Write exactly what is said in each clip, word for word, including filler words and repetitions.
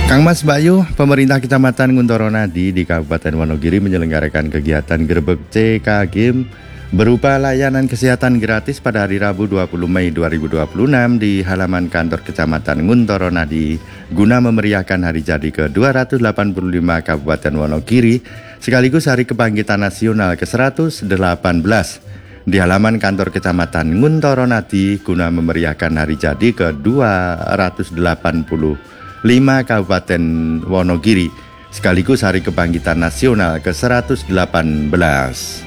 Kang Mas Bayu, pemerintah Kecamatan Nguntoro Nadi di Kabupaten Wonogiri menyelenggarakan kegiatan Grebeg C K G berupa layanan kesehatan gratis pada hari Rabu dua puluh Mei dua ribu dua puluh enam di halaman kantor Kecamatan Nguntoro Nadi guna memeriahkan hari jadi ke dua ratus delapan puluh lima Kabupaten Wonogiri sekaligus Hari Kebangkitan Nasional ke seratus delapan belas. Di halaman kantor Kecamatan Nguntoro Nadi guna memeriahkan hari jadi ke dua ratus delapan puluh lima Kabupaten Wonogiri sekaligus Hari Kebangkitan Nasional ke seratus delapan belas.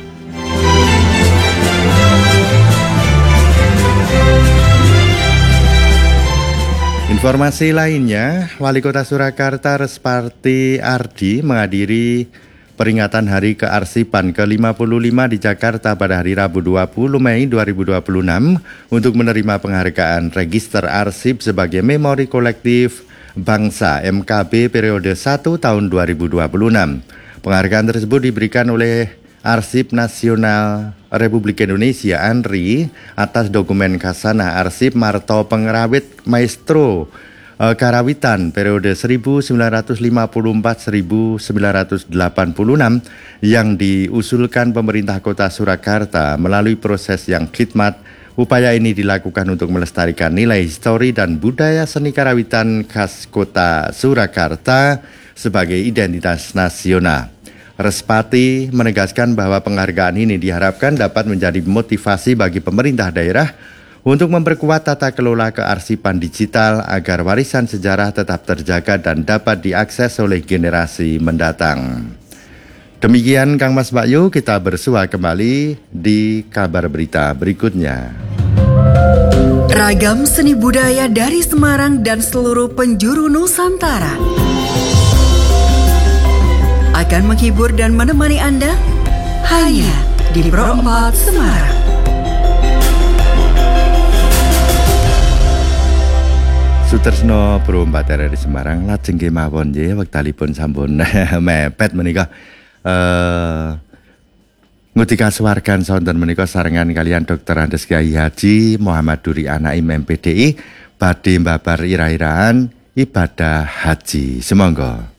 Informasi lainnya, Wali Kota Surakarta Resparti Ardi menghadiri peringatan Hari Kearsipan ke lima puluh lima di Jakarta pada hari Rabu dua puluh Mei dua ribu dua puluh enam untuk menerima penghargaan Register Arsip sebagai Memori Kolektif Bangsa M K B periode satu tahun dua ribu dua puluh enam. Penghargaan tersebut diberikan oleh Arsip Nasional Republik Indonesia ANRI atas dokumen Khazanah Arsip Marto Pengrawit Maestro eh, Karawitan periode seribu sembilan ratus lima puluh empat sampai seribu sembilan ratus delapan puluh enam yang diusulkan pemerintah Kota Surakarta melalui proses yang khidmat. Upaya ini dilakukan untuk melestarikan nilai histori dan budaya seni karawitan khas Kota Surakarta sebagai identitas nasional. Respati menegaskan bahwa penghargaan ini diharapkan dapat menjadi motivasi bagi pemerintah daerah untuk memperkuat tata kelola kearsipan digital agar warisan sejarah tetap terjaga dan dapat diakses oleh generasi mendatang. Demikian Kang Mas Bayu, kita bersua kembali di kabar berita berikutnya. Ragam seni budaya dari Semarang dan seluruh penjuru Nusantara akan menghibur dan menemani Anda hanya di Pro empat Semarang. Sutresno Pro empat R R I Semarang lajeng kemawon nggih wektalipun sampun mepet menika. Uh, Nguti kasuwargan sonten menika sarengan kalian Dokter Andes Kyai Haji Muhammad Duri Anaim M P D I badhe mbabar ira-iraan ibadah haji. Semonggo.